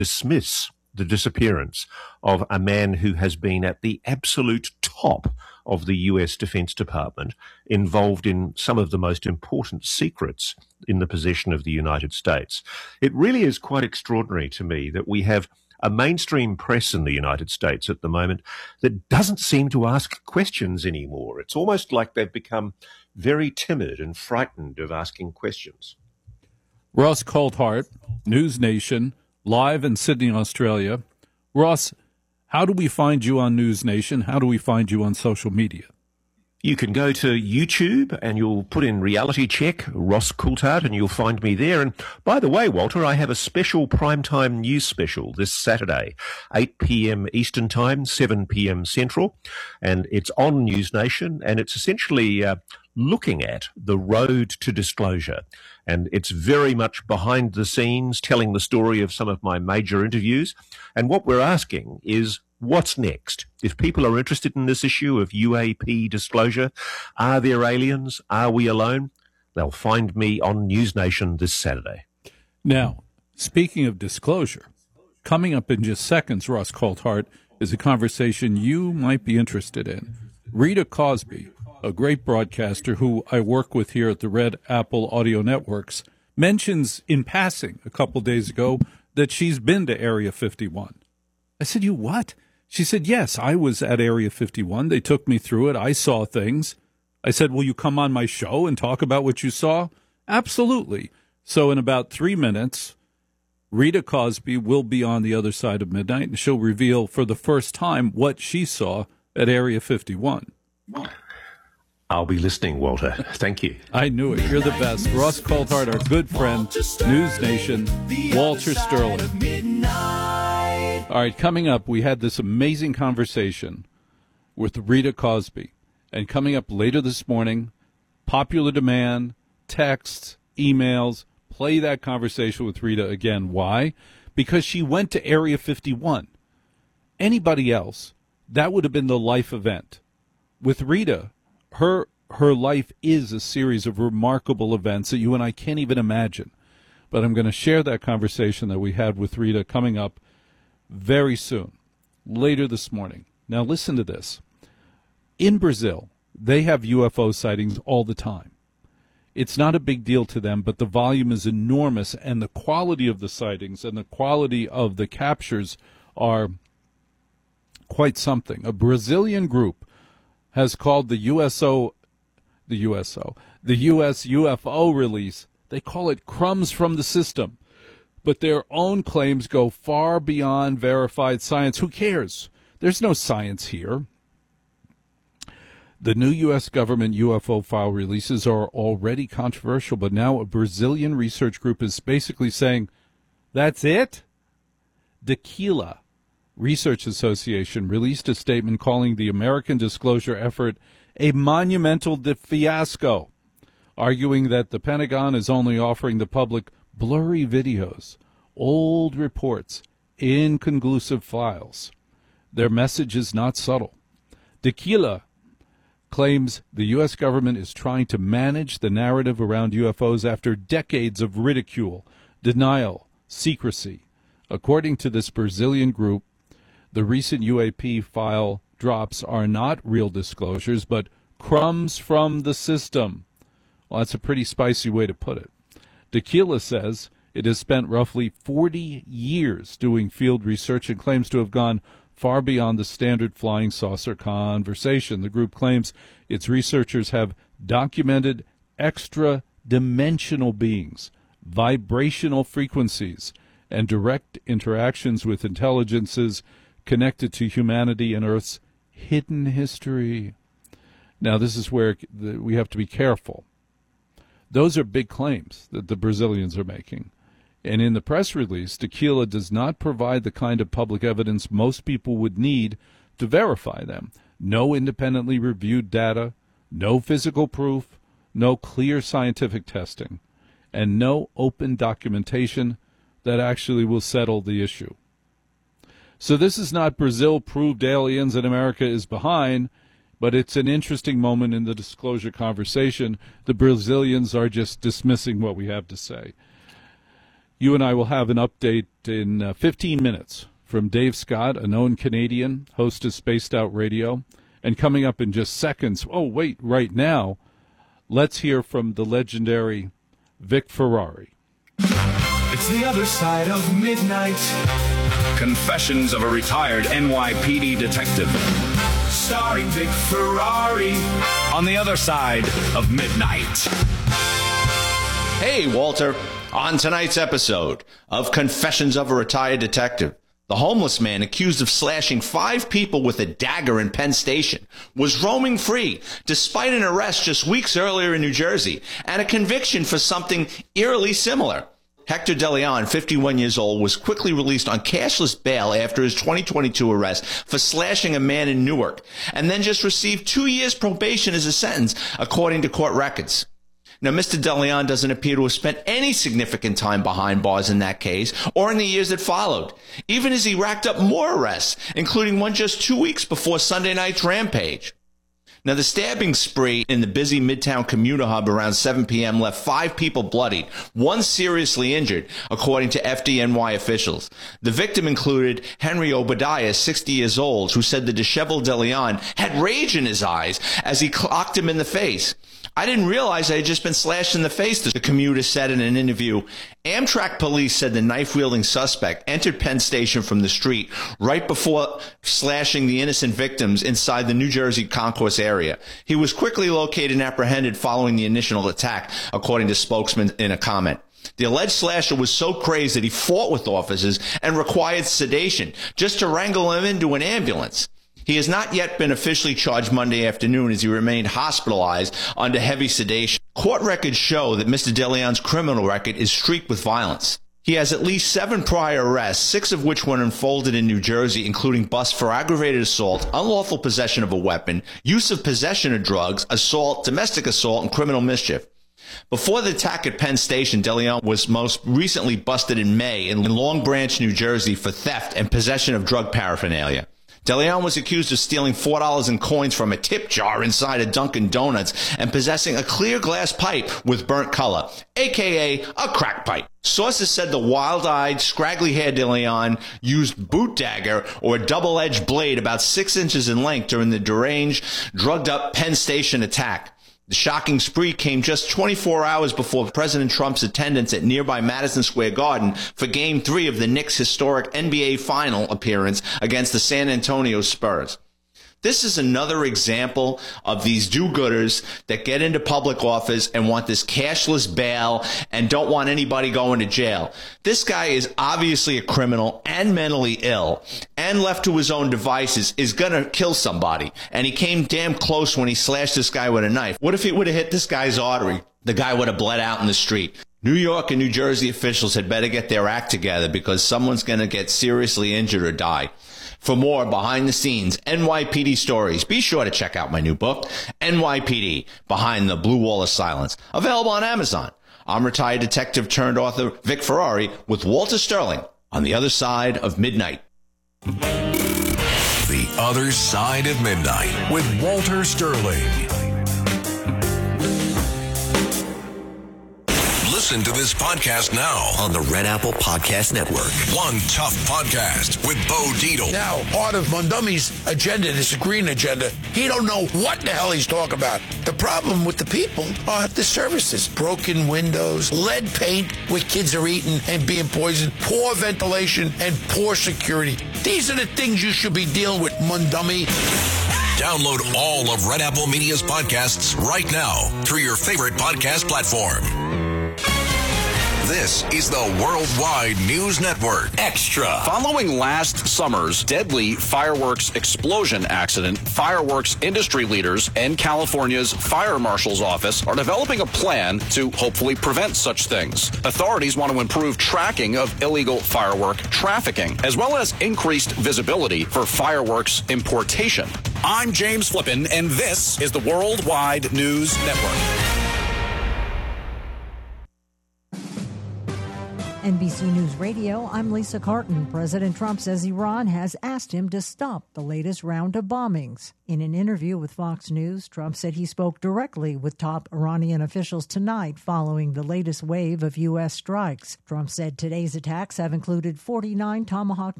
dismiss the disappearance of a man who has been at the absolute top of the US Defense Department, involved in some of the most important secrets in the possession of the United States. It really is quite extraordinary to me that we have a mainstream press in the United States at the moment that doesn't seem to ask questions anymore. It's almost like they've become very timid and frightened of asking questions. Ross Coulthart, News Nation, live in Sydney, Australia. Ross, how do we find you on News Nation? How do we find you on social media? You can go to YouTube and you'll put in reality check Ross Coulthart and you'll find me there. And by the way, Walter, I have a special primetime news special this Saturday, 8 p.m. Eastern Time, 7 p.m. Central. And it's on News Nation and it's essentially looking at the road to disclosure. And it's very much behind the scenes, telling the story of some of my major interviews. And what we're asking is, what's next? If people are interested in this issue of UAP disclosure, are there aliens? Are we alone? They'll find me on News Nation this Saturday. Now, speaking of disclosure, coming up in just seconds, Ross Coulthart, is a conversation you might be interested in. Rita Cosby, a great broadcaster who I work with here at the Red Apple Audio Networks, mentions in passing a couple days ago that she's been to Area 51. I said, you what? She said, yes, I was at Area 51. They took me through it. I saw things. I said, will you come on my show and talk about what you saw? Absolutely. So in about 3 minutes, Rita Cosby will be on the other side of midnight, and she'll reveal for the first time what she saw at Area 51. I'll be listening, Walter. Thank you. I knew it. You're the best. Ross Coulthart, our good friend, News Nation, Walter Sterling. All right, coming up, we had this amazing conversation with Rita Cosby. And coming up later this morning, popular demand, texts, emails, play that conversation with Rita again. Why? Because she went to Area 51. Anybody else, that would have been the life event. With Rita, her life is a series of remarkable events that you and I can't even imagine. But I'm going to share that conversation that we had with Rita coming up very soon, later this morning. Now listen to this. In Brazil, they have UFO sightings all the time. It's not a big deal to them, but the volume is enormous, and the quality of the sightings and the quality of the captures are quite something. A Brazilian group has called the US UFO release, they call it crumbs from the system. But their own claims go far beyond verified science. Who cares? There's no science here. The new U.S. government UFO file releases are already controversial, but now a Brazilian research group is basically saying, that's it? Tequila Research Association released a statement calling the American disclosure effort a monumental fiasco, arguing that the Pentagon is only offering the public blurry videos, old reports, inconclusive files. Their message is not subtle. Tequila claims the U.S. government is trying to manage the narrative around UFOs after decades of ridicule, denial, secrecy. According to this Brazilian group, the recent UAP file drops are not real disclosures, but crumbs from the system. Well, that's a pretty spicy way to put it. Tequila says it has spent roughly 40 years doing field research and claims to have gone far beyond the standard flying saucer conversation. The group claims its researchers have documented extra-dimensional beings, vibrational frequencies, and direct interactions with intelligences connected to humanity and Earth's hidden history. Now, this is where we have to be careful. Those are big claims that the Brazilians are making. And in the press release, Tequila does not provide the kind of public evidence most people would need to verify them. No independently reviewed data, no physical proof, no clear scientific testing, and no open documentation that actually will settle the issue. So this is not Brazil proved aliens and America is behind, but it's an interesting moment in the disclosure conversation. The Brazilians are just dismissing what we have to say. You and I will have an update in 15 minutes from Dave Scott, a known Canadian, host of Spaced Out Radio. And coming up in just seconds, right now, let's hear from the legendary Vic Ferrari. It's the other side of midnight. Confessions of a retired NYPD detective. Starring Vic Ferrari on the other side of midnight. Hey, Walter. On tonight's episode of Confessions of a Retired Detective, the homeless man accused of slashing 5 people with a dagger in Penn Station was roaming free despite an arrest just weeks earlier in New Jersey and a conviction for something eerily similar. Hector DeLeon, 51 years old, was quickly released on cashless bail after his 2022 arrest for slashing a man in Newark, and then just received 2 years probation as a sentence, according to court records. Now, Mr. DeLeon doesn't appear to have spent any significant time behind bars in that case or in the years that followed, even as he racked up more arrests, including one just 2 weeks before Sunday night's rampage. Now, the stabbing spree in the busy Midtown commuter hub around 7 p.m. left 5 people bloodied, 1 seriously injured, according to FDNY officials. The victim included Henry Obadiah, 60 years old, who said the disheveled DeLeon had rage in his eyes as he clocked him in the face. I didn't realize I had just been slashed in the face, the commuter said in an interview. Amtrak police said the knife-wielding suspect entered Penn Station from the street right before slashing the innocent victims inside the New Jersey concourse area. He was quickly located and apprehended following the initial attack, according to spokesman in a comment. The alleged slasher was so crazed that he fought with officers and required sedation just to wrangle him into an ambulance. He has not yet been officially charged Monday afternoon as he remained hospitalized under heavy sedation. Court records show that Mr. DeLeon's criminal record is streaked with violence. He has at least 7 prior arrests, 6 of which were unfolded in New Jersey, including busts for aggravated assault, unlawful possession of a weapon, use of possession of drugs, assault, domestic assault, and criminal mischief. Before the attack at Penn Station, DeLeon was most recently busted in May in Long Branch, New Jersey for theft and possession of drug paraphernalia. DeLeon was accused of stealing $4 in coins from a tip jar inside a Dunkin' Donuts and possessing a clear glass pipe with burnt color, a.k.a. a crack pipe. Sources said the wild-eyed, scraggly-haired DeLeon used boot dagger or a double-edged blade about 6 inches in length during the deranged, drugged-up Penn Station attack. The shocking spree came just 24 hours before President Trump's attendance at nearby Madison Square Garden for Game 3 of the Knicks' historic NBA Final appearance against the San Antonio Spurs. This is another example of these do-gooders that get into public office and want this cashless bail and don't want anybody going to jail. This guy is obviously a criminal and mentally ill, and left to his own devices is going to kill somebody. And he came damn close when he slashed this guy with a knife. What if he would have hit this guy's artery? The guy would have bled out in the street. New York and New Jersey officials had better get their act together because someone's going to get seriously injured or die. For more behind-the-scenes NYPD stories, be sure to check out my new book, NYPD, Behind the Blue Wall of Silence, available on Amazon. I'm retired detective turned author Vic Ferrari with Walter Sterling on the other side of midnight. The Other Side of Midnight with Walter Sterling. Listen to this podcast now on the Red Apple Podcast Network. One Tough Podcast with Bo Dietl. Now, part of Mondami's agenda, this green agenda, he don't know what the hell he's talking about. The problem with the people are the services. Broken windows, lead paint where kids are eating and being poisoned, poor ventilation, and poor security. These are the things you should be dealing with, Mondami. Download all of Red Apple Media's podcasts right now through your favorite podcast platform. This is the Worldwide News Network. Extra. Following last summer's deadly fireworks explosion accident, fireworks industry leaders and California's Fire Marshal's Office are developing a plan to hopefully prevent such things. Authorities want to improve tracking of illegal firework trafficking, as well as increased visibility for fireworks importation. I'm James Flippin, and this is the Worldwide News Network. NBC News Radio, I'm Lisa Carton. President Trump says Iran has asked him to stop the latest round of bombings. In an interview with Fox News, Trump said he spoke directly with top Iranian officials tonight following the latest wave of U.S. strikes. Trump said today's attacks have included 49 Tomahawk